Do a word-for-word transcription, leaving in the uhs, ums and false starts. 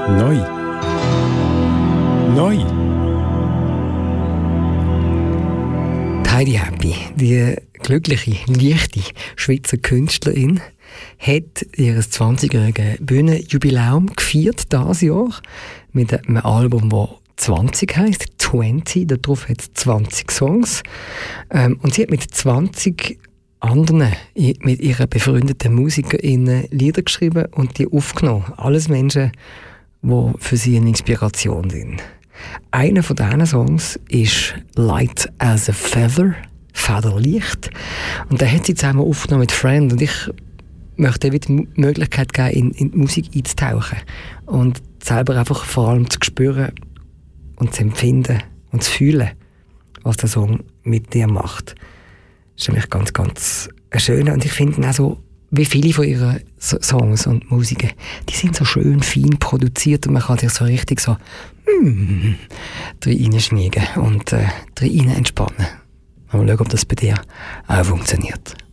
Neu. Neu. Heidi Happy, die glückliche, leichte Schweizer Künstlerin, hat ihr zwanzigjähriges Bühnenjubiläum gefeiert dieses Jahr mit einem Album, das zwanzig heisst, zwanzig, darauf hat es zwanzig Songs. Ähm, und sie hat mit zwanzig anderen, mit ihren befreundeten MusikerInnen Lieder geschrieben und die aufgenommen. Alles Menschen, die für sie eine Inspiration sind. Einer von diesen Songs ist «Light as a Feather», «Federlicht». Und den hat sie zusammen aufgenommen mit «Friend». Und ich möchte wieder die Möglichkeit geben, in, in die Musik einzutauchen. Und selber einfach vor allem zu spüren und zu empfinden und zu fühlen, was der Song mit dir macht. Das ist nämlich ganz, ganz schön. Und ich finde auch so, wie viele von ihren Songs und Musiken, die sind so schön fein produziert und man kann sich so richtig so mm, drin schmiegen und äh, drin entspannen. Mal schauen, ob das bei dir auch funktioniert.